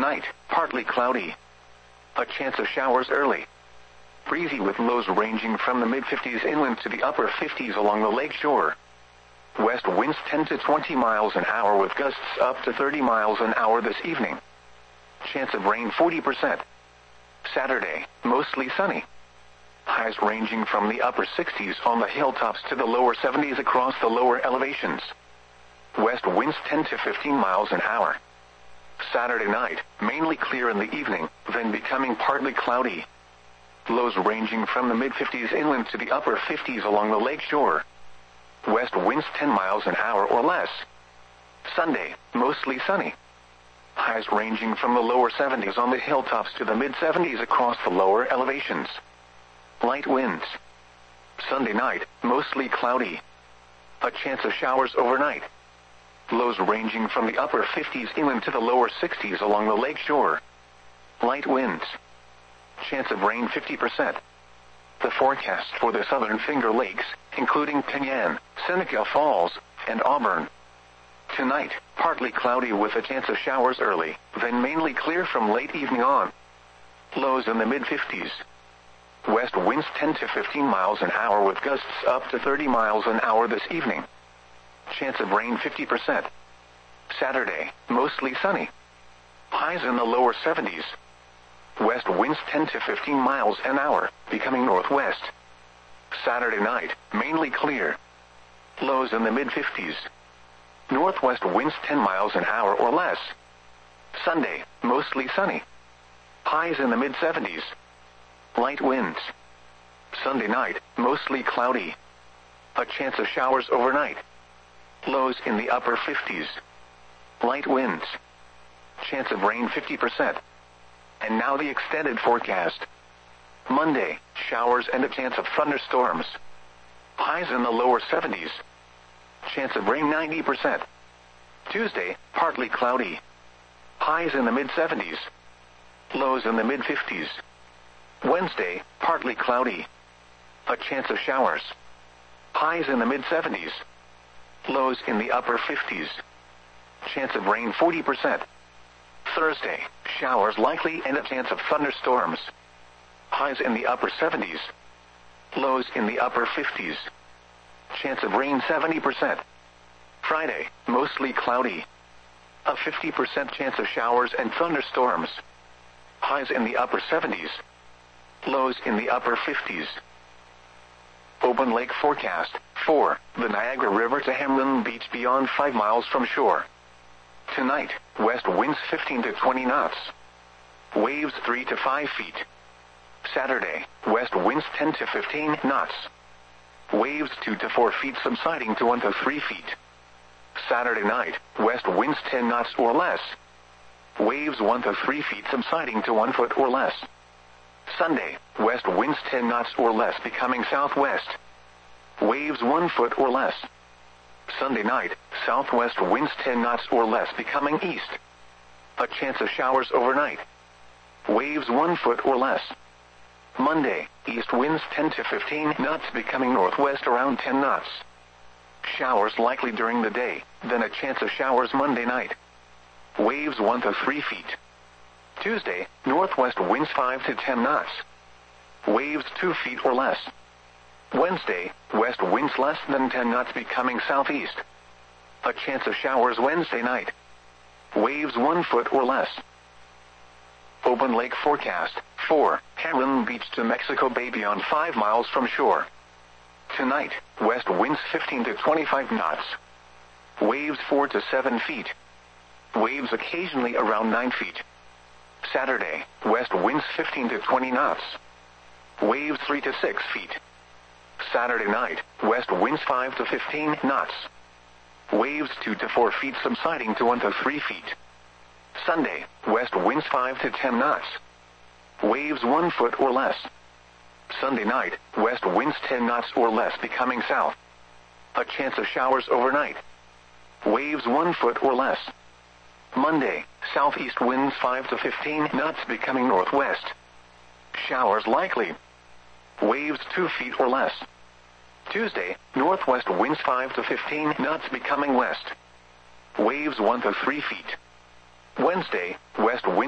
Tonight, partly cloudy. A chance of showers early. Breezy with lows ranging from the mid-50s inland to the upper 50s along the lake shore. West winds 10 to 20 miles an hour with gusts up to 30 miles an hour this evening. Chance of rain 40%. Saturday, mostly sunny. Highs ranging from the upper 60s on the hilltops to the lower 70s across the lower elevations. West winds 10 to 15 miles an hour. Saturday night, mainly clear in the evening, then becoming partly cloudy. Lows ranging from the mid-50s inland to the upper 50s along the lake shore. West winds 10 miles an hour or less. Sunday, mostly sunny. Highs ranging from the lower 70s on the hilltops to the mid-70s across the lower elevations. Light winds. Sunday night, mostly cloudy. A chance of showers overnight. Lows ranging from the upper 50s inland to the lower 60s along the lake shore. Light winds. Chance of rain 50%. The forecast for the southern Finger Lakes, including Penyan, Seneca Falls, and Auburn. Tonight, partly cloudy with a chance of showers early, then mainly clear from late evening on. Lows in the mid-50s. West winds 10 to 15 miles an hour with gusts up to 30 miles an hour this evening. Chance of rain 50%. Saturday, mostly sunny. Highs in the lower 70s. West winds 10 to 15 miles an hour, becoming northwest. Saturday night, mainly clear. Lows in the mid-50s. Northwest winds 10 miles an hour or less. Sunday, mostly sunny. Highs in the mid-70s. Light winds. Sunday night, mostly cloudy. A chance of showers overnight. Lows in the upper 50s. Light winds. Chance of rain 50%. And now the extended forecast. Monday, showers and a chance of thunderstorms. Highs in the lower 70s. Chance of rain 90%. Tuesday, partly cloudy. Highs in the mid-70s. Lows in the mid-50s. Wednesday, partly cloudy. A chance of showers. Highs in the mid-70s. Lows in the upper 50s. Chance of rain 40%. Thursday, showers likely and a chance of thunderstorms. Highs in the upper 70s. Lows in the upper 50s. Chance of rain 70%. Friday, mostly cloudy. A 50% chance of showers and thunderstorms. Highs in the upper 70s. Lows in the upper 50s. Open lake forecast. 4. The Niagara River to Hamlin Beach beyond 5 miles from shore. Tonight, west winds 15 to 20 knots. Waves 3 to 5 feet. Saturday, west winds 10 to 15 knots. Waves 2 to 4 feet subsiding to 1 to 3 feet. Saturday night, west winds 10 knots or less. Waves 1 to 3 feet subsiding to 1 foot or less. Sunday, west winds 10 knots or less becoming southwest. Waves 1 foot or less. Sunday night, southwest winds 10 knots or less becoming east. A chance of showers overnight. Waves 1 foot or less. Monday, east winds 10 to 15 knots becoming northwest around 10 knots. Showers likely during the day, then a chance of showers Monday night. Waves 1 to 3 feet. Tuesday, northwest winds 5 to 10 knots. Waves 2 feet or less. Wednesday, west winds less than 10 knots becoming southeast. A chance of showers Wednesday night. Waves 1 foot or less. Open lake forecast. 4. Hamlin Beach to Mexico Bay beyond 5 miles from shore. Tonight, west winds 15 to 25 knots. Waves 4 to 7 feet. Waves occasionally around 9 feet. Saturday, west winds 15 to 20 knots. Waves 3 to 6 feet. Saturday night, west winds 5 to 15 knots. Waves 2 to 4 feet subsiding to 1 to 3 feet. Sunday, west winds 5 to 10 knots. Waves 1 foot or less. Sunday night, west winds 10 knots or less becoming south. A chance of showers overnight. Waves 1 foot or less. Monday, southeast winds 5 to 15 knots becoming northwest. Showers likely. Waves 2 feet or less. Tuesday, northwest winds 5 to 15 knots becoming west. Waves 1 to 3 feet. Wednesday, west winds